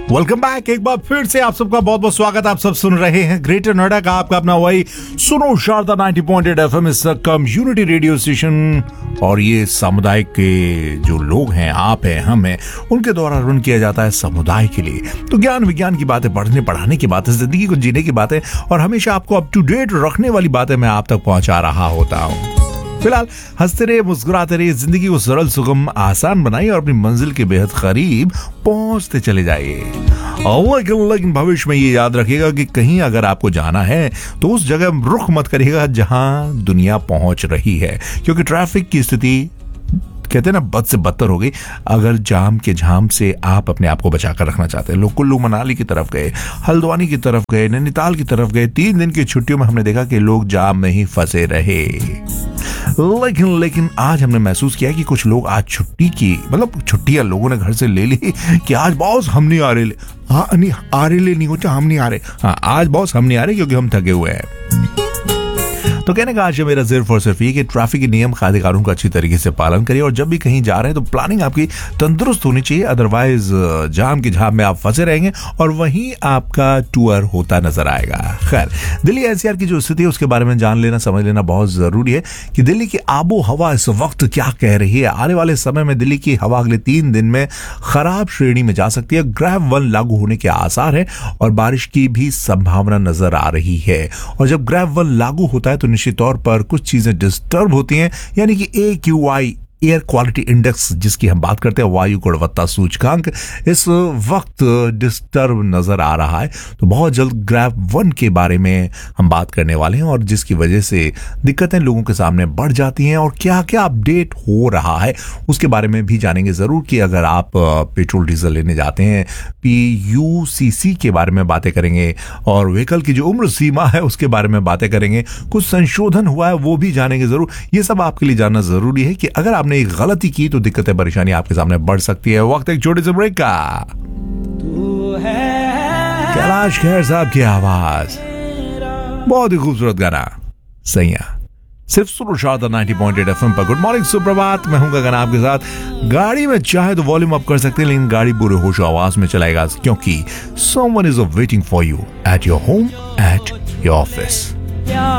Welcome back. एक बार फिर से आप सबका बहुत बहुत स्वागत। आप सब सुन रहे हैं ग्रेटर नोएडा का आपका अपना वही सुनो शारदा 90.8 FM इस कम्युनिटी रेडियो स्टेशन। और ये सामुदायिक के जो लोग हैं, आप हैं, हम हैं, उनके द्वारा रन किया जाता है समुदाय के लिए। तो ज्ञान विज्ञान की बातें, पढ़ने पढ़ाने की बातें, जिंदगी को जीने की बातें और हमेशा आपको अप टू डेट रखने वाली बातें मैं आप तक पहुंचा रहा होता हूँ। फिलहाल हंसते रहिए, मुस्कुराते रहिए, जिंदगी को सरल, सुगम, आसान बनाइए और अपनी मंजिल के बेहद करीब पहुंचते चले जाइए। लेकिन भविष्य में ये याद रखिएगा कि कहीं अगर आपको जाना है तो उस जगह रुख मत करिएगा जहां दुनिया पहुंच रही है, क्योंकि ट्रैफिक की स्थिति कहते हैं ना बद से बदतर हो गई। अगर जाम के झाम से आप अपने आप को बचाकर रखना चाहते हैं, लोग कुल्लू मनाली की तरफ गए, हल्द्वानी की तरफ गए, नैनीताल की तरफ गए, 3 दिन की छुट्टियों में हमने देखा कि लोग जाम में ही फंसे रहे। लेकिन आज हमने महसूस किया कि कुछ लोग आज छुट्टी की छुट्टियां लोगों ने घर से ले ली कि आज बॉस हम नहीं आ रहे। हाँ नहीं आ रहे, नहीं होता हम नहीं आ रहे। हाँ आज बॉस हम नहीं आ रहे क्योंकि हम थके हुए हैं। तो कहने का आज मेरा सिर्फ और सिर्फ ये कि ट्रैफिक के नियम कायदे कानून का अच्छी तरीके से पालन करिए और जब भी कहीं जा रहे हैं तो प्लानिंग आपकी तंदुरुस्त होनी चाहिए। अदरवाइज जाम की झाम में आप फंसे रहेंगे और वहीं आपका टूर होता नजर आएगा। खैर, दिल्ली एनसीआर की जो स्थिति है उसके बारे में जान लेना, समझ लेना बहुत जरूरी है कि दिल्ली की आबो हवा इस वक्त क्या कह रही है। आने वाले समय में दिल्ली की हवा अगले 3 दिन में खराब श्रेणी में जा सकती है। ग्रेव 1 लागू होने के आसार है और बारिश की भी संभावना नजर आ रही है। और जब ग्रेव 1 लागू होता है तो निश्चित तौर पर कुछ चीजें डिस्टर्ब होती हैं, यानी कि AQI एयर क्वालिटी इंडेक्स जिसकी हम बात करते हैं, वायु गुणवत्ता सूचकांक, इस वक्त डिस्टर्ब नजर आ रहा है। तो बहुत जल्द ग्रेव 1 के बारे में हम बात करने वाले हैं और जिसकी वजह से दिक्कतें लोगों के सामने बढ़ जाती हैं और क्या क्या अपडेट हो रहा है उसके बारे में भी जानेंगे जरूर। कि अगर आप पेट्रोल डीजल लेने जाते हैं, PUCC के बारे में बातें करेंगे और व्हीकल की जो उम्र सीमा है उसके बारे में बातें करेंगे। कुछ संशोधन हुआ है वो भी जानेंगे जरूर। ये सब आपके लिए जानना जरूरी है कि अगर आपने एक गलती की तो दिक्कतें परेशानी आपके सामने बढ़ सकती है। वक्त एक छोटे से ब्रेक का। कैलाश खेर साहब की आवाज, बहुत ही खूबसूरत गाना सैया, सिर्फ सुनो शारदा 90.8 FM पर। गुड मॉर्निंग, सुप्रभात। मैं हूं गगन आपके साथ। गाड़ी में चाहे तो वॉल्यूम अप कर सकते हैं, लेकिन गाड़ी पूरे होश आवाज में चलाएगा क्योंकि someone is waiting for you at your home, at your office।